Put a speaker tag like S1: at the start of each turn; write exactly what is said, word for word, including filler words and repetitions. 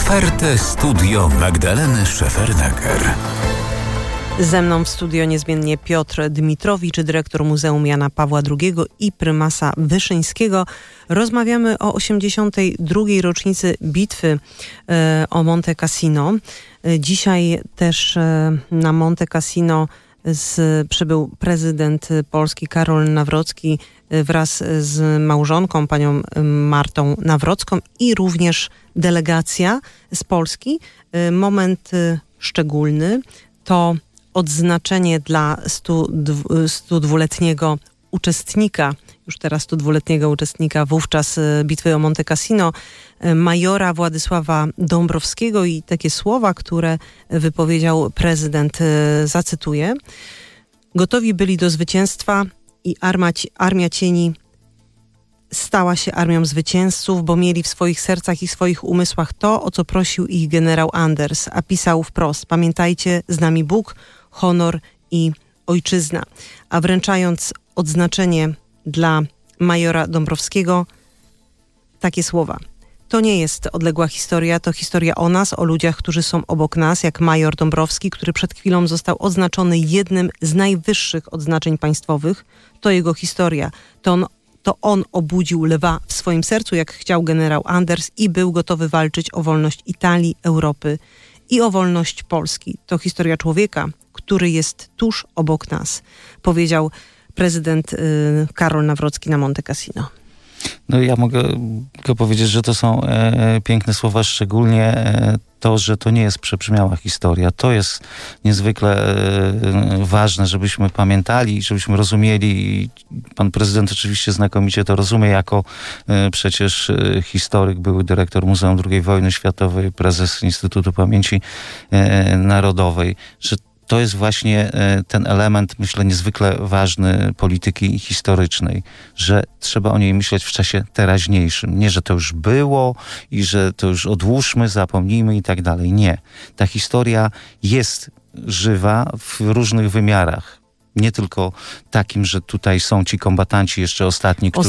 S1: Ofertę Studio Magdaleny Szefernaker.
S2: Ze mną w studio niezmiennie Piotr Dmitrowicz, dyrektor Muzeum Jana Pawła drugiego i prymasa Wyszyńskiego. Rozmawiamy o osiemdziesiątej drugiej rocznicy bitwy e, o Monte Cassino. E, dzisiaj też e, na Monte Cassino z, przybył prezydent Polski Karol Nawrocki e, wraz z małżonką, panią Martą Nawrocką, i również delegacja z Polski. E, moment e, szczególny to odznaczenie dla stu dwuletniego uczestnika, już teraz stu dwuletniego uczestnika wówczas bitwy o Monte Cassino, majora Władysława Dąbrowskiego, i takie słowa, które wypowiedział prezydent, zacytuję: gotowi byli do zwycięstwa i armia, armia cieni stała się armią zwycięzców, bo mieli w swoich sercach i swoich umysłach to, o co prosił ich generał Anders, a pisał wprost: pamiętajcie, z nami Bóg, honor i ojczyzna. A wręczając odznaczenie dla majora Dąbrowskiego, takie słowa: to nie jest odległa historia, to historia o nas, o ludziach, którzy są obok nas, jak major Dąbrowski, który przed chwilą został odznaczony jednym z najwyższych odznaczeń państwowych. To jego historia. To on To on obudził lwa w swoim sercu, jak chciał generał Anders, i był gotowy walczyć o wolność Italii, Europy i o wolność Polski. To historia człowieka, który jest tuż obok nas, powiedział prezydent y, Karol Nawrocki na Monte Cassino.
S3: No ja mogę tylko powiedzieć, że to są e, piękne słowa, szczególnie e, to, że to nie jest przebrzmiała historia. To jest niezwykle e, ważne, żebyśmy pamiętali, żebyśmy rozumieli. Pan prezydent oczywiście znakomicie to rozumie, jako e, przecież e, historyk, były dyrektor Muzeum drugiej Wojny Światowej, prezes Instytutu Pamięci e, Narodowej, że to jest właśnie ten element, myślę, niezwykle ważny polityki historycznej, że trzeba o niej myśleć w czasie teraźniejszym. Nie, że to już było i że to już odłóżmy, zapomnijmy i tak dalej. Nie. Ta historia jest żywa w różnych wymiarach. Nie tylko takim, że tutaj są ci kombatanci jeszcze ostatni, którzy